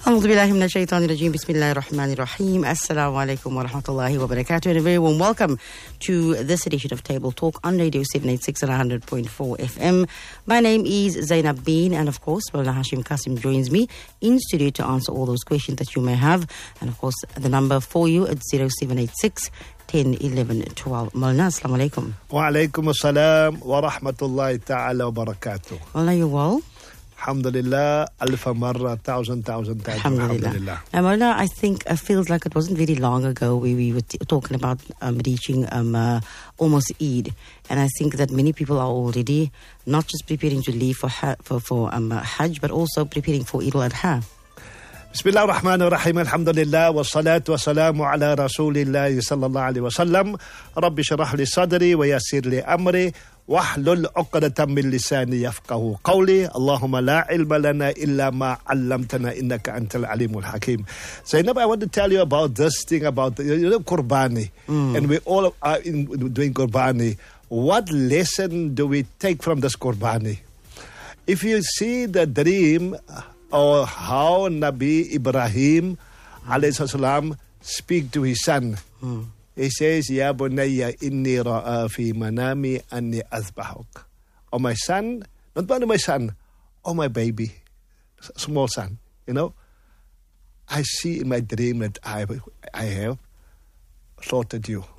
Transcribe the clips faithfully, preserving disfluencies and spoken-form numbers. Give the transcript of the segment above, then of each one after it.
A'udhu billahi minash shaitanir rajim. Bismillahir rahmanir rahim. Assalamu alaikum wa rahmatullahi wa barakatuh. And a very warm welcome to this edition of Table Talk on Radio seven eighty-six and one hundred point four F M. My name is Zainab Bean, and of course, Maulana Hashim Kasim joins me in studio to answer all those questions that you may have. And of course, the number for you at zero seven eight six, ten, eleven, twelve. Maulana, assalamu alaikum. Wa alaikum assalam wa rahmatullahi ta'ala wa barakatuh. Maulana, you well? Alhamdulillah, alfa marra, thousand, thousand times. Alhamdulillah. Alhamdulillah. Now, Maulana, I think it feels like it wasn't very long ago where we were t- talking about um, reaching um, uh, almost Eid. And I think that many people are already not just preparing to leave for ha- for, for um, uh, Hajj, but also preparing for Eid al-Adha. Bismillah ar-Rahman ar-Rahim, alhamdulillah, wa salatu wa salamu ala rasulillah sallallahu alayhi wa sallam. Rabbi shrah li sadri wa yassir li amri. واحلل عقدة من لساني يفقهوا قولي اللهم لا علم لنا إلا ما علمتنا إنك أنت العليم الحكيم. Zainab, I want to tell you about this thing about you know Qurbani, mm. and we all are in, doing Qurbani. What lesson do we take from this Qurbani? If you see the dream or how Nabi Ibrahim alayhi salam speak to his son. Mm. He says, Ya bunayya inni ra'a fi manami anni azbahuk. Oh, my son, not only my son, oh, my baby, small son, you know. I see in my dream that I, I have slaughtered you.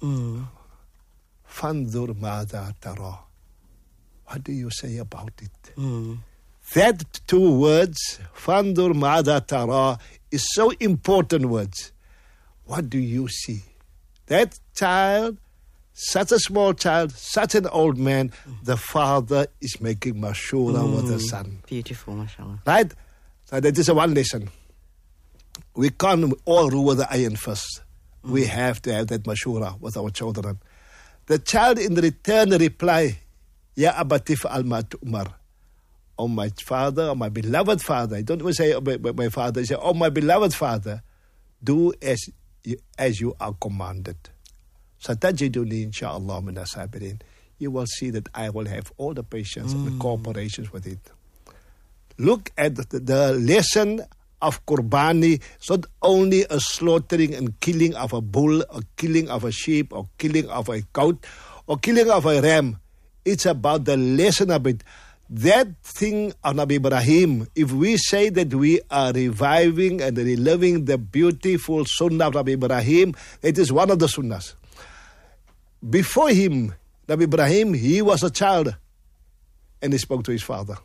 Fandur madha tara. What do you say about it? Mm. That two words, Fandur madha tara, is so important words. What do you see? That child, such a small child, such an old man, the father is making mashura mm, with the son. Beautiful, mashallah. Right? So that is a one lesson. We can't all rule the iron fist. Mm. We have to have that mashura with our children. The child in return reply, Ya abatif al-ma tu'mar. Oh, my father, oh, my beloved father. I don't say, oh, my, my father. I say, oh, my beloved father, do as as you are commanded. Satajiduni insha'Allah min as-sabirin. You will see that I will have all the patience mm. and the cooperation with it. Look at the, the lesson of Qurbani. It's not only a slaughtering and killing of a bull, or killing of a sheep, or killing of a goat, or killing of a ram. It's about the lesson of it. That thing of Nabi Ibrahim, if we say that we are reviving and reliving the beautiful sunnah of Nabi Ibrahim, it is one of the sunnahs. Before him, Nabi Ibrahim, he was a child and he spoke to his father.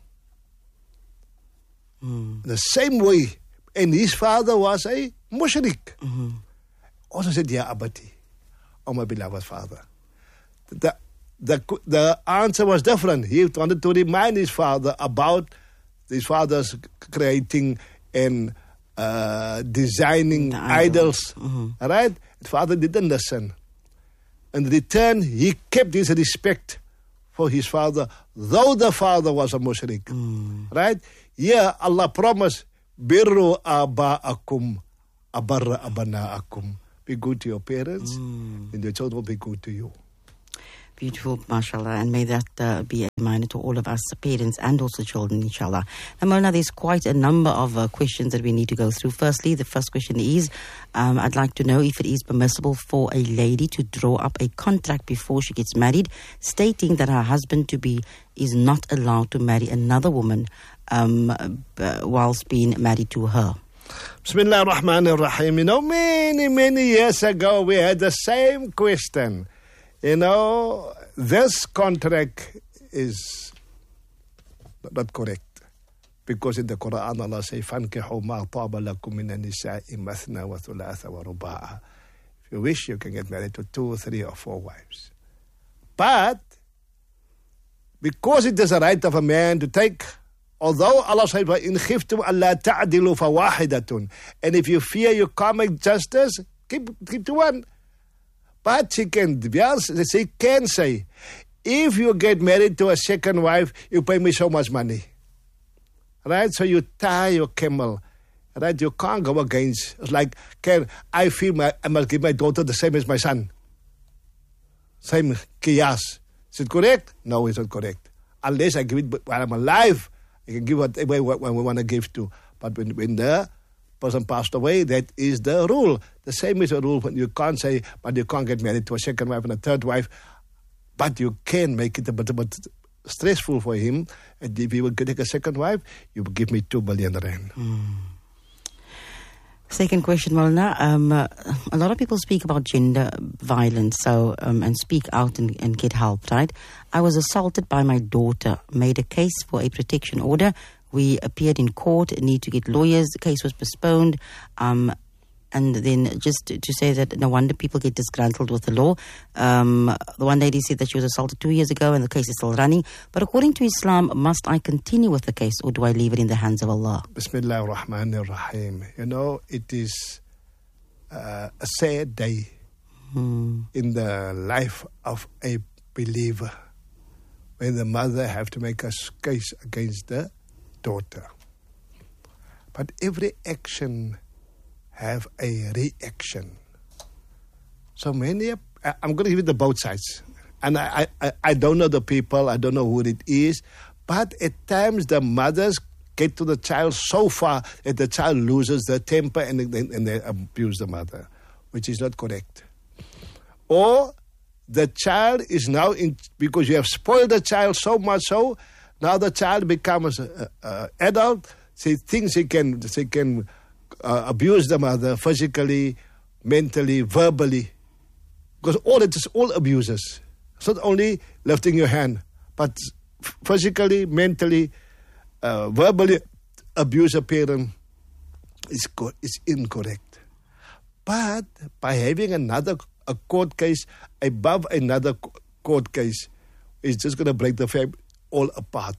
Mm. The same way, and his father was a mushrik. Mm-hmm. Also said, Ya abati, oh my beloved father. The The the answer was different. He wanted to remind his father about his father's creating and uh, designing the idols. Mm-hmm. Right? His father didn't listen. In return, he kept his respect for his father, though the father was a mushrik. Mm. Right? Yeah, Allah promised, Birru aba'akum, abarra abana'akum. Be good to your parents, mm. and your children will be good to you. Beautiful, mashallah, and may that uh, be a reminder to all of us, parents and also children, inshallah. Now, Mona, there's quite a number of uh, questions that we need to go through. Firstly, the first question is, um, I'd like to know if it is permissible for a lady to draw up a contract before she gets married, stating that her husband-to-be is not allowed to marry another woman um, uh, whilst being married to her. Bismillah ar-Rahman ar-Rahim. You know, many, many years ago, we had the same question. You know, this contract is not correct. Because in the Quran, Allah says, فَانْكِحُوا مَا طَابَ لَكُم مِّنَ النِّسَاءِ مَثْنَى وَثُلَاثَ وَرُبَاعَ. If you wish, you can get married to two, three, or four wives. But, because it is a right of a man to take, although Allah says, وَإِنْ خِفْتُمْ أَلَّا تَعْدِلُوا فَوَاحِدَةٌ. And if you fear you can't make justice, keep, keep to one. But she can, she can say, if you get married to a second wife, you pay me so much money. Right? So you tie your camel. Right? You can't go against. It's like, can I feel my, I must give my daughter the same as my son. Same qiyas. Is it correct? No, it's not correct. Unless I give it while I'm alive, I can give whatever we want to give to. But when, when the person passed away, that is the rule. The same is a rule when you can't say, but you can't get married to a second wife and a third wife, but you can make it a bit, a bit stressful for him. And if he will take a second wife, you will give me two billion rand. Mm. Second question, Maulana. Um, uh, a lot of people speak about gender violence, so um, and speak out and, and get help, right? I was assaulted by my daughter, made a case for a protection order. We appeared in court, need to get lawyers. The case was postponed. Um, and then just to, to say that no wonder people get disgruntled with the law. Um, the one lady said that she was assaulted two years ago and the case is still running. But according to Islam, must I continue with the case or do I leave it in the hands of Allah? Bismillah ar-Rahman ar-Rahim. You know, it is uh, a sad day hmm. in the life of a believer when the mother have to make a case against the daughter. But every action have a reaction. So many, I'm going to give it the both sides. And I, I, I don't know the people, I don't know who it is, but at times the mothers get to the child so far that the child loses their temper and, and they abuse the mother, which is not correct. Or the child is now, in because you have spoiled the child so much so, now the child becomes an adult, he thinks he can, he can uh, abuse the mother physically, mentally, verbally. Because all it is all abuses. It's not only lifting your hand, but physically, mentally, uh, verbally abuse a parent is, co- is incorrect. But by having another a court case above another court case, it's just going to break the family all apart.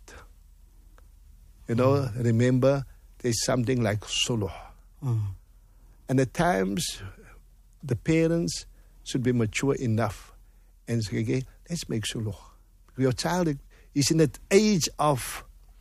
You know, mm. remember, there's something like suluh. Mm. And at times, the parents should be mature enough and say, okay, let's make suluh. Your child is in that age of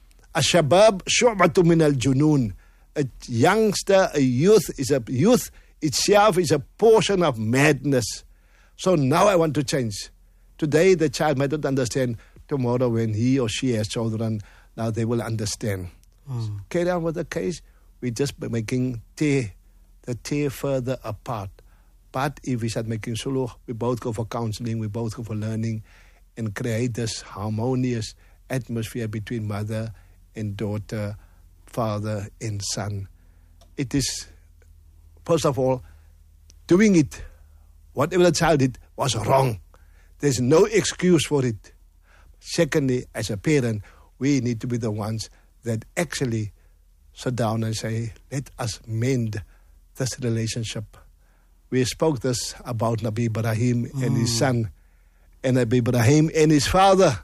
ashabab shu'batu min al-junun. A youngster, a youth, is a youth itself is a portion of madness. So now I want to change. Today the child might not understand. Tomorrow when he or she has children, now they will understand. Mm. Carry on with the case. We're just making tear, the tear further apart. But if we start making suluh, we both go for counseling, we both go for learning, and create this harmonious atmosphere between mother and daughter, father and son. It is, first of all, doing it, whatever the child did, was wrong. There's no excuse for it. Secondly, as a parent, we need to be the ones that actually sit down and say, let us mend this relationship. We spoke this about Nabi Ibrahim mm. and his son, and Nabi Ibrahim and his father.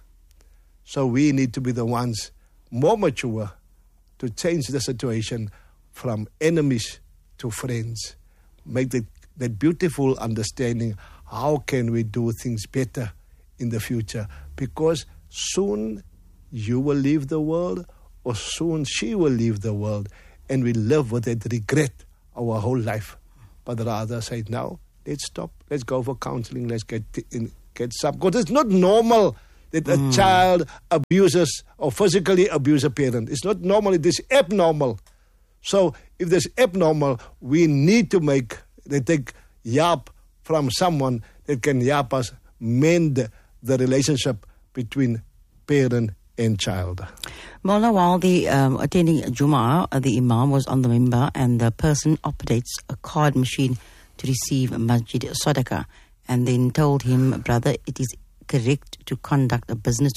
So we need to be the ones more mature to change the situation from enemies to friends. Make that, that beautiful understanding, how can we do things better in the future? Because soon you will leave the world, or soon she will leave the world, and we live with that regret our whole life. But rather say, now, let's stop, let's go for counseling, let's get in, get some. Because it's not normal that a mm. child abuses or physically abuses a parent. It's not normal, it is abnormal. So if there's abnormal, we need to make, they take yap from someone that can yap us, mend the relationship between parent and child. Maulana, while the um, attending Jum'ah, uh, the Imam was on the mimbar and the person operates a card machine to receive Masjid Sadaqah and then told him, brother, it is correct to conduct a business